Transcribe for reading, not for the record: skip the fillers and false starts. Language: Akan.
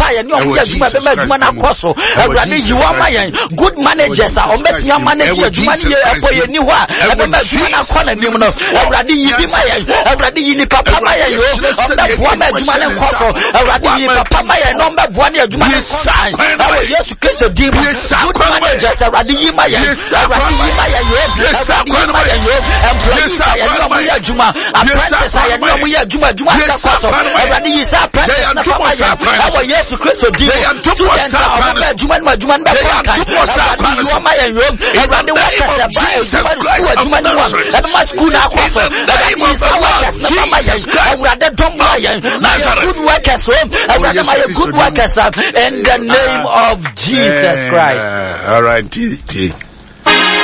ya ni omo ya adwuma be ma adwuma na koso awurade yi wa ma yan good managers a ometia manage adwuma ni epoye ni ho a be ma adwuma na ko na nim no awurade yi bi ma yan awurade yi ni papa ma yan yo obe boa ma adwuma na koso awurade yi papa ma yan no be boa na adwuma na shine awo Yesu Kristo di good managers awurade yi ma yan awurade yi ma yan yo awurade yi ma yan yo employees ya ni omo ya adwuma apprentices ya ni omo ya adwuma na koso awurade yi sa apprentices na papa yan awo Yesu Kristo di students omo adwuma na adwuma na kan awurade yi ma yan yo awurade workers ba adwuma ni wa adwuma school na koso awurade yi sa workers na papa yan awurade dom ma yan good workers awurade ma good workers in the name of Jesus Christ. All right,